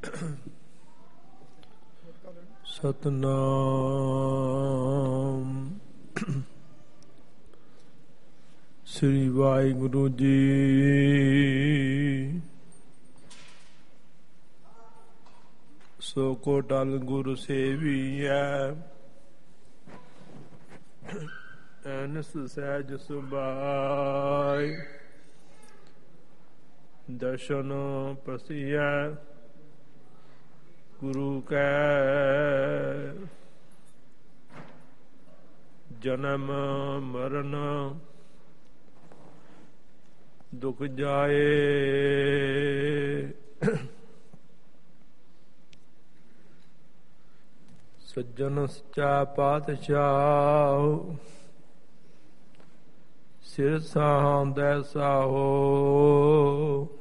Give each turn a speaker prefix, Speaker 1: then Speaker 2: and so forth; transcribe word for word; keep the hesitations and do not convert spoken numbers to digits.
Speaker 1: ਸਤਨਾਮ ਸ੍ਰੀ ਵਾਹਿਗੁਰੂ ਜੀ। ਸੋ ਕੋ ਟਲ ਗੁਰ ਸੇਵੀਐ, ਐਨਸ ਸਹਿਜ ਸੁਭਾਇ। ਦਰਸ਼ਨ ਪਸੀਐ ਗੁਰੂ ਕੈ, ਜਨਮ ਮਰਨ ਦੁਖ ਜਾਏ। ਸੱਜਣ ਸੱਚਾ ਪਾਤਸ਼ਾਹ, ਸਿਰ ਸਾਹੁ ਦੈ ਸਾਹੋ।